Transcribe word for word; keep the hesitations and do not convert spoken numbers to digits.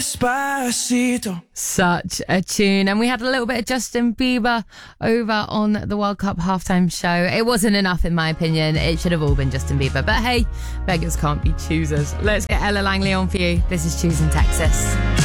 Despacito. Such a tune. And we had a little bit of Justin Bieber over on the World Cup halftime show. It wasn't enough, in my opinion. It should have all been Justin Bieber. But hey, beggars can't be choosers. Let's get Ella Langley on for you. This is Choosing Texas.